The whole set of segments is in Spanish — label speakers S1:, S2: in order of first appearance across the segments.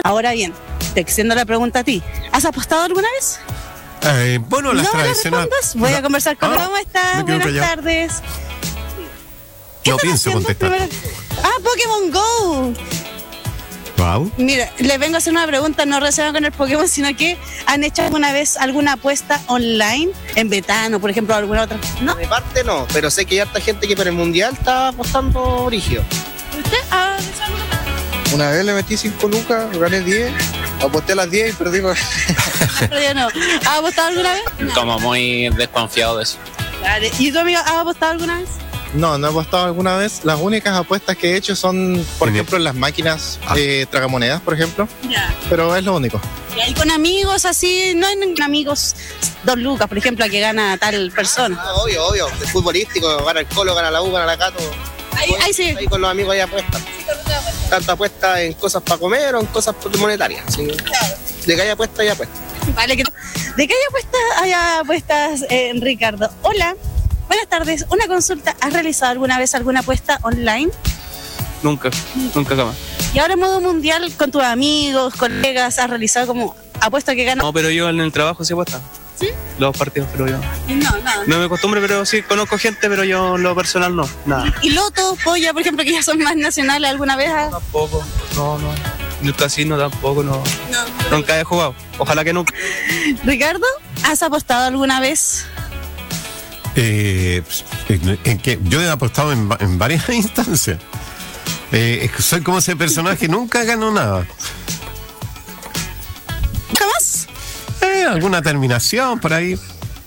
S1: Ahora bien, te extiendo la pregunta a ti. ¿Has apostado alguna vez?
S2: Bueno, las
S1: no
S2: tradicionales.
S1: Voy a conversar con ¿Cómo estás? Buenas tardes.
S2: No pienso contestar.
S1: Pokémon Go.
S2: Wow.
S1: Mira, les vengo a hacer una pregunta no relacionada con el Pokémon, sino que ¿han hecho alguna vez alguna apuesta online en Betano, por ejemplo, o alguna otra? ¿No?
S3: De parte no, pero sé que hay harta gente que para el mundial está apostando brígido.
S1: ¿Usted?
S4: Una vez le metí 5 lucas, gané 10, aposté a las 10 y perdí.
S1: Pero yo no. ¿Has apostado alguna vez? No.
S5: Como muy desconfiado de eso.
S1: Vale. ¿Y tu amigo has apostado alguna vez?
S4: No he apostado alguna vez. Las únicas apuestas que he hecho son, por ejemplo, en las máquinas tragamonedas, por ejemplo.
S1: Ya.
S4: Pero es lo único.
S1: ¿Y ahí con amigos así? No hay amigos 2 lucas, por ejemplo, a que gana tal persona.
S3: Obvio. De futbolístico, gana el Colo, gana la U, gana la Cato.
S1: Ahí sí.
S3: Ahí con los amigos hay apuestas. Tanto apuestas en cosas para comer o en cosas monetarias. ¿Sí? Claro. De que hay apuestas, hay apuestas.
S1: Vale, ¿de qué hay apuestas, Ricardo? Hola. Buenas tardes, una consulta. ¿Has realizado alguna vez alguna apuesta online?
S5: Nunca jamás.
S1: Y ahora en modo mundial, con tus amigos, colegas, ¿has realizado como apuesta que ganas?
S5: No, pero yo en el trabajo sí apuesto.
S1: ¿Sí?
S5: Los partidos, pero yo
S1: No.
S5: no me acostumbro, pero sí conozco gente, pero yo en lo personal no, nada.
S1: ¿Y Loto, Polla, por ejemplo, que ya son más nacionales, alguna vez?
S5: Tampoco, no. El casino tampoco, no. Nunca he jugado, ojalá que nunca.
S1: Ricardo, ¿has apostado alguna vez?
S2: En que yo he apostado en varias instancias. Soy como ese personaje, nunca ganó nada.
S1: ¿Jamás?
S2: Alguna terminación por ahí.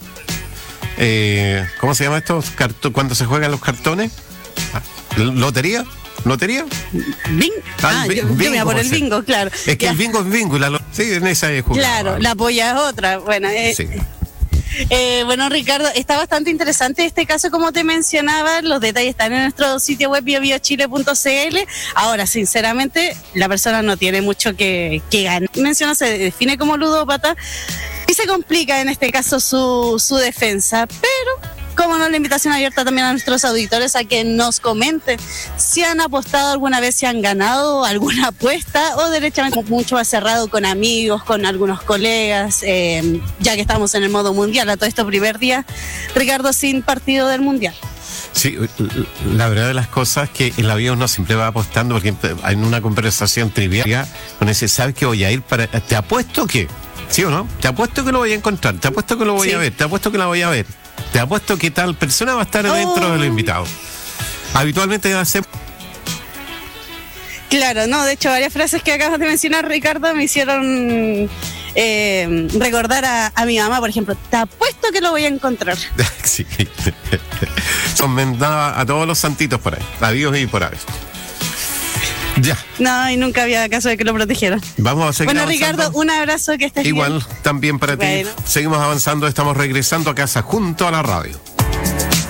S2: ¿Cómo se llama esto? Cuando se juegan los cartones. ¿Lotería?
S1: Yo me voy por el bingo, claro.
S2: Es que el bingo es bingo. Sí, en esa he jugado.
S1: Claro, la polla es otra. Bueno,
S2: sí.
S1: Bueno, Ricardo, está bastante interesante este caso, como te mencionaba. Los detalles están en nuestro sitio web biobiochile.cl. Ahora, sinceramente, la persona no tiene mucho que ganar. Se define como ludópata y se complica en este caso su defensa, pero como no, la invitación abierta también a nuestros auditores a que nos comenten si han apostado alguna vez, si han ganado alguna apuesta o derechamente mucho más cerrado con amigos, con algunos colegas, ya que estamos en el modo mundial, a todo esto primer día, Ricardo, sin partido del mundial.
S2: Sí, la verdad de las cosas es que en la vida uno siempre va apostando, porque en una conversación trivial uno dice, ¿sabes qué voy a ir para? ¿Te apuesto que? ¿Sí o no? Te apuesto que lo voy a encontrar, te apuesto que lo voy a ver, te apuesto que la voy a ver. Te apuesto que tal persona va a estar dentro de los invitados. Habitualmente hace...
S1: Claro, no, de hecho varias frases que acabas de mencionar, Ricardo, me hicieron recordar a mi mamá, por ejemplo. Te apuesto que lo voy a encontrar.
S2: Sí. Encomendaba a todos los santitos por ahí, a Dios y por ahí. Ya.
S1: No, y nunca había caso de que lo protegieran.
S2: Vamos a seguir avanzando.
S1: Ricardo, un abrazo, que estés
S2: igual,
S1: bien.
S2: Igual, también para ti. Seguimos avanzando, estamos regresando a casa junto a la radio.